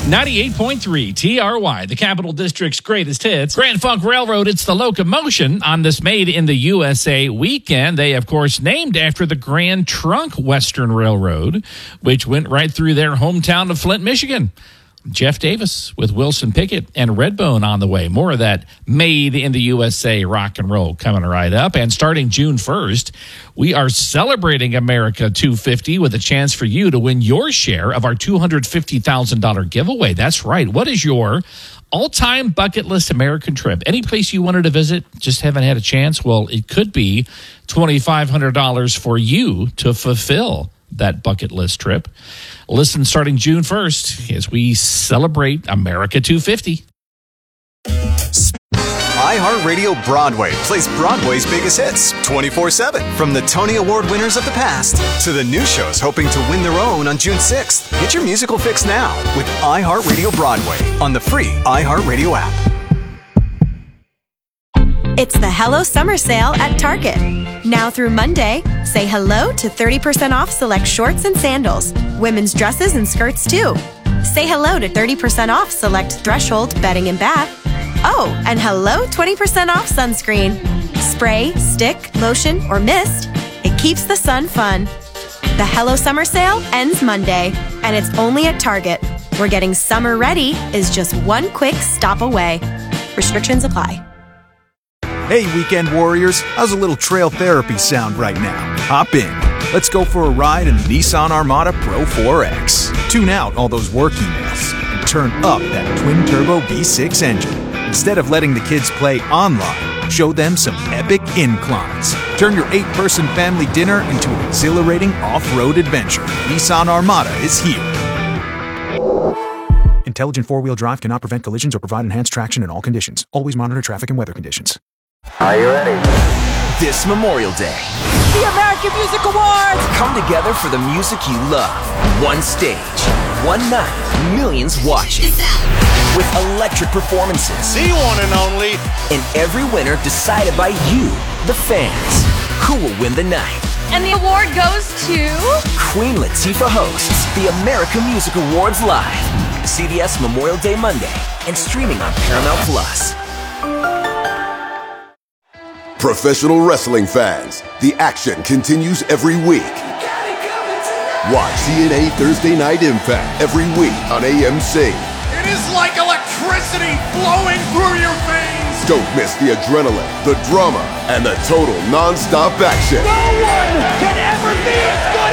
98.3 TRY, the Capital District's greatest hits. Grand Funk Railroad, it's the locomotion on this Made in the USA weekend. They, of course, named after the Grand Trunk Western Railroad, which went right through their hometown of Flint, Michigan. Jeff Davis with Wilson Pickett and Redbone on the way. More of that Made in the USA rock and roll coming right up. And starting June 1st, we are celebrating America 250 with a chance for you to win your share of our $250,000 giveaway. That's right. What is your all-time bucket list American trip? Any place you wanted to visit, just haven't had a chance? Well, it could be $2,500 for you to fulfill that bucket list trip. Listen starting June 1st as we celebrate America 250. iHeartRadio Broadway plays Broadway's biggest hits 24/7. From the Tony Award winners of the past to the new shows hoping to win their own on June 6th. Get your musical fix now with iHeartRadio Broadway on the free iHeartRadio app. It's the Hello Summer Sale at Target. Now through Monday, say hello to 30% off select shorts and sandals. Women's dresses and skirts, too. Say hello to 30% off select Threshold bedding and bath. Oh, and hello 20% off sunscreen. Spray, stick, lotion, or mist. It keeps the sun fun. The Hello Summer Sale ends Monday, and it's only at Target, where getting summer ready is just one quick stop away. Restrictions apply. Hey, weekend warriors, how's a little trail therapy sound right now? Hop in. Let's go for a ride in the Nissan Armada Pro 4X. Tune out all those work emails and turn up that twin-turbo V6 engine. Instead of letting the kids play online, show them some epic inclines. Turn your 8-person family dinner into an exhilarating off-road adventure. Nissan Armada is here. Intelligent four-wheel drive cannot prevent collisions or provide enhanced traction in all conditions. Always monitor traffic and weather conditions. Are you ready? This Memorial Day, the American Music Awards come together for the music you love. One stage, one night, millions watching. With electric performances. The one and only. And every winner decided by you, the fans. Who will win the night? And the award goes to... Queen Latifah hosts the American Music Awards live. CBS Memorial Day Monday and streaming on Paramount Plus. Professional wrestling fans, the action continues every week. Watch TNA Thursday Night Impact every week on AMC. It is like electricity flowing through your veins. Don't miss the adrenaline, the drama, and the total non-stop action. No one can ever be as good